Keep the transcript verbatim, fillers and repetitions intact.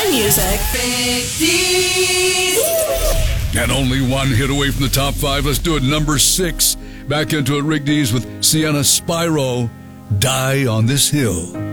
music. And only one hit away from the top five. Let's do it. Number six. Back into it, Rigby's with Sienna Spyro, Die on This Hill.